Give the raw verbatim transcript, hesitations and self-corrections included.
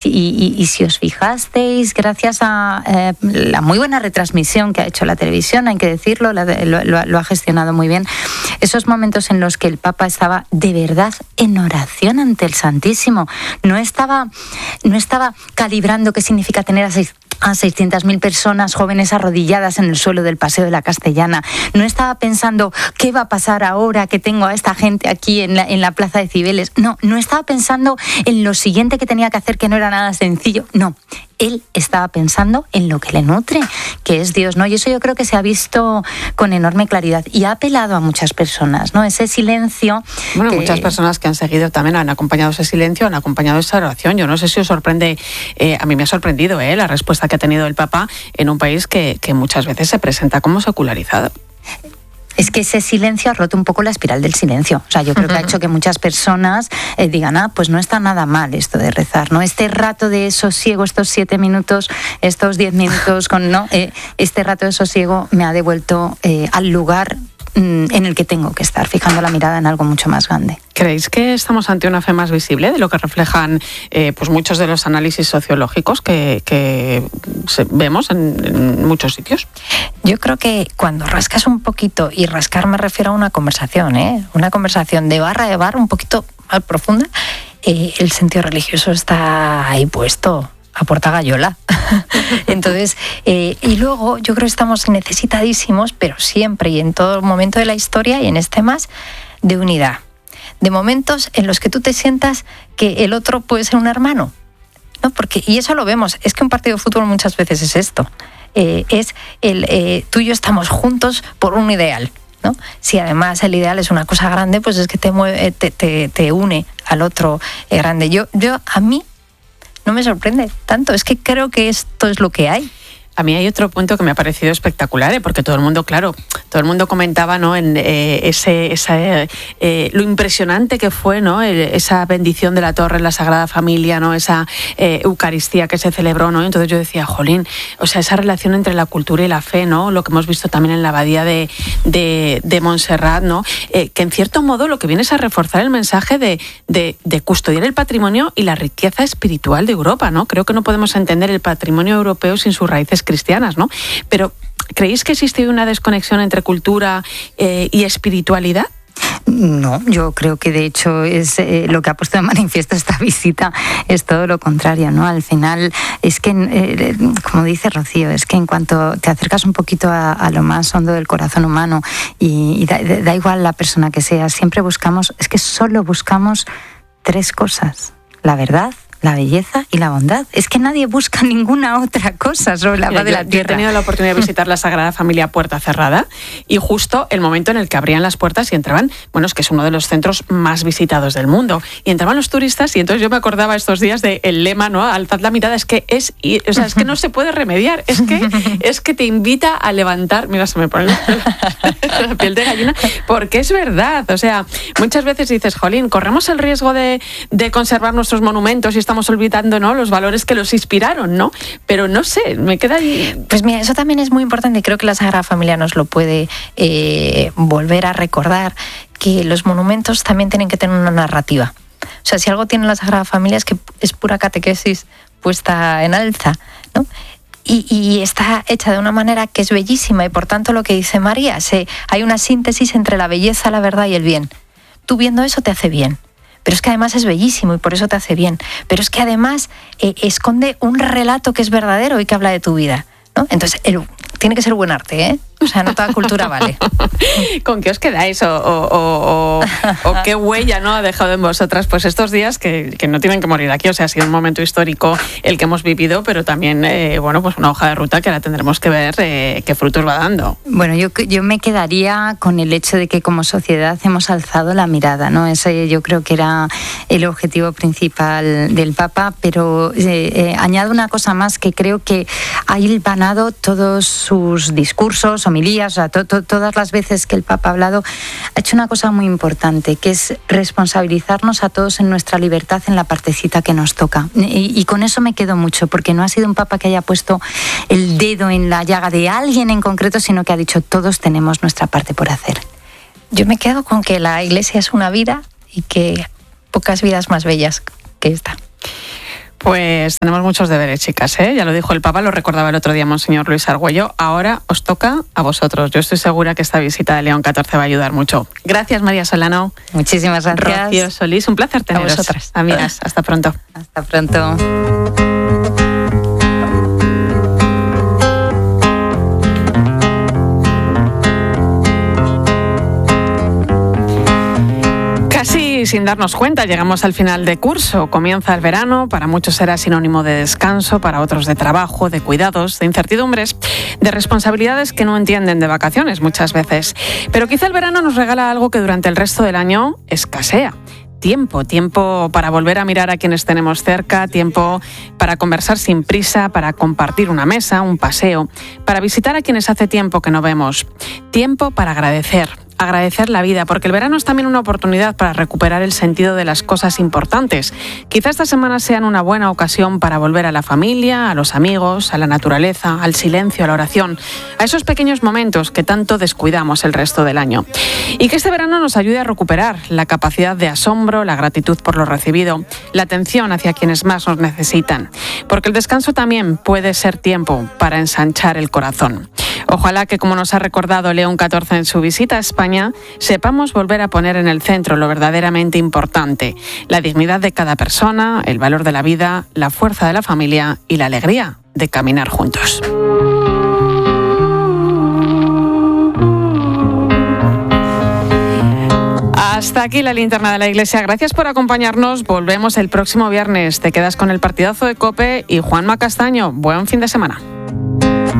y, y, y si os fijasteis, gracias a eh, la muy buena retransmisión que ha hecho la televisión, hay que decirlo, la, lo, lo, lo ha gestionado muy bien, esos momentos en los que el Papa estaba de verdad en oración ante el Santísimo, no estaba, no estaba calibrando qué significa tener a seis a seiscientas mil personas jóvenes arrodilladas en el suelo del Paseo de la Castellana. No estaba pensando qué va a pasar ahora que tengo a esta gente aquí en la, en la Plaza de Cibeles. No, no estaba pensando en lo siguiente que tenía que hacer, que no era nada sencillo. No, él estaba pensando en lo que le nutre, que es Dios, ¿no? Y eso yo creo que se ha visto con enorme claridad y ha apelado a muchas personas, ¿no? Ese silencio... Bueno, que... muchas personas que han seguido también han acompañado ese silencio, han acompañado esa oración. Yo no sé si os sorprende, eh, a mí me ha sorprendido eh, la respuesta que ha tenido el Papa en un país que, que muchas veces se presenta como secularizado. Es que ese silencio ha roto un poco la espiral del silencio. O sea, yo creo que ha hecho que muchas personas eh, digan, ah, pues no está nada mal esto de rezar, ¿no? Este rato de sosiego, estos siete minutos, estos diez minutos, con no, eh, este rato de sosiego me ha devuelto eh, al lugar mm, en el que tengo que estar, fijando la mirada en algo mucho más grande. ¿Creéis que estamos ante una fe más visible de lo que reflejan eh, pues muchos de los análisis sociológicos que, que vemos en, en muchos sitios? Yo creo que cuando rascas un poquito, y rascar me refiero a una conversación, ¿eh? una conversación de barra de bar un poquito más profunda, eh, el sentido religioso está ahí puesto, a puerta gallola. Entonces, eh, y luego yo creo que estamos necesitadísimos, pero siempre y en todo momento de la historia, y en este más, de unidad. De momentos en los que tú te sientas que el otro puede ser un hermano, ¿no? Porque, y eso lo vemos, es que un partido de fútbol muchas veces es esto, eh, es el eh, tú y yo estamos juntos por un ideal, ¿no? Si además el ideal es una cosa grande, pues es que te mueve, te, te, te une al otro eh, grande. Yo, yo, a mí no me sorprende tanto, es que creo que esto es lo que hay. A mí hay otro punto que me ha parecido espectacular, ¿eh? Porque todo el mundo, claro, todo el mundo comentaba, ¿no? En eh, ese, esa, eh, lo impresionante que fue, ¿no? Esa bendición de la Torre en la Sagrada Familia, ¿no? Esa eh, Eucaristía que se celebró, ¿no? Entonces yo decía, jolín, o sea, esa relación entre la cultura y la fe, ¿no? Lo que hemos visto también en la abadía de, de, de Montserrat, ¿no? Eh, que en cierto modo lo que viene es a reforzar el mensaje de, de, de custodiar el patrimonio y la riqueza espiritual de Europa, ¿no? Creo que no podemos entender el patrimonio europeo sin sus raíces cristianas, ¿no? Pero ¿creéis que existe una desconexión entre cultura eh, y espiritualidad? No, yo creo que de hecho es eh, lo que ha puesto de manifiesto esta visita es todo lo contrario, ¿no? Al final es que, eh, como dice Rocío, es que en cuanto te acercas un poquito a, a lo más hondo del corazón humano y, y da, da igual la persona que sea, siempre buscamos, es que solo buscamos tres cosas: la verdad, la belleza y la bondad. Es que nadie busca ninguna otra cosa sobre la faz de la tierra. Yo he tenido la oportunidad de visitar la Sagrada Familia puerta cerrada y justo el momento en el que abrían las puertas y entraban, bueno, es que es uno de los centros más visitados del mundo, y entraban los turistas y entonces yo me acordaba estos días del lema, ¿no? Alzad la mirada, es que es, o sea, es que no se puede remediar, es que, es que te invita a levantar, mira, se me pone la, la piel de gallina, porque es verdad, o sea, muchas veces dices, jolín, corremos el riesgo de, de conservar nuestros monumentos y estamos olvidando, ¿no?, los valores que los inspiraron, ¿no? Pero no sé, me queda ahí... Pues mira, eso también es muy importante y creo que la Sagrada Familia nos lo puede eh, volver a recordar, que los monumentos también tienen que tener una narrativa. O sea, si algo tiene la Sagrada Familia es que es pura catequesis puesta en alza, ¿no? Y, y está hecha de una manera que es bellísima, y por tanto lo que dice María, se, hay una síntesis entre la belleza, la verdad y el bien. Tú viendo eso te hace bien. Pero es que además es bellísimo y por eso te hace bien. Pero es que además eh, esconde un relato que es verdadero y que habla de tu vida, ¿no? Entonces, el, tiene que ser buen arte, ¿eh? O sea, no toda cultura vale. ¿Con qué os quedáis? O, o, o, o qué huella, ¿no?, ha dejado en vosotras pues estos días que, que no tienen que morir aquí? O sea, ha sido un momento histórico el que hemos vivido, pero también, eh, bueno, pues una hoja de ruta que ahora tendremos que ver eh, qué frutos va dando. Bueno, yo, yo me quedaría con el hecho de que como sociedad hemos alzado la mirada, ¿no? Ese yo creo que era el objetivo principal del Papa, pero eh, eh, añado una cosa más, que creo que ha hilvanado todos sus discursos, homilías, o sea, to, to, todas las veces que el Papa ha hablado, ha hecho una cosa muy importante, que es responsabilizarnos a todos en nuestra libertad en la partecita que nos toca. Y, y con eso me quedo mucho, porque no ha sido un Papa que haya puesto el dedo en la llaga de alguien en concreto, sino que ha dicho, todos tenemos nuestra parte por hacer. Yo me quedo con que la Iglesia es una vida y que pocas vidas más bellas que esta. Pues tenemos muchos deberes, chicas, ¿eh? Ya lo dijo el Papa, lo recordaba el otro día Monseñor Luis Argüello. Ahora os toca a vosotros. Yo estoy segura que esta visita de León catorce va a ayudar mucho. Gracias, María Solano. Muchísimas gracias. Rocío Solís, un placer teneros. A vosotras. Amigas, hasta pronto. Hasta pronto. Sin darnos cuenta, llegamos al final de curso. Comienza el verano, para muchos será sinónimo de descanso, para otros de trabajo, de cuidados, de incertidumbres, de responsabilidades que no entienden de vacaciones muchas veces. Pero quizá el verano nos regala algo que durante el resto del año escasea. Tiempo, tiempo para volver a mirar a quienes tenemos cerca, tiempo para conversar sin prisa, para compartir una mesa, un paseo, para visitar a quienes hace tiempo que no vemos. Tiempo para agradecer. Agradecer la vida, porque el verano es también una oportunidad para recuperar el sentido de las cosas importantes. Quizá estas semanas sean una buena ocasión para volver a la familia, a los amigos, a la naturaleza, al silencio, a la oración, a esos pequeños momentos que tanto descuidamos el resto del año. Y que este verano nos ayude a recuperar la capacidad de asombro, la gratitud por lo recibido, la atención hacia quienes más nos necesitan. Porque el descanso también puede ser tiempo para ensanchar el corazón. Ojalá que, como nos ha recordado León catorce en su visita a España, sepamos volver a poner en el centro lo verdaderamente importante, la dignidad de cada persona, el valor de la vida, la fuerza de la familia y la alegría de caminar juntos. Hasta aquí la linterna de la Iglesia. Gracias por acompañarnos. Volvemos el próximo viernes. Te quedas con el partidazo de COPE y Juanma Castaño. Buen fin de semana.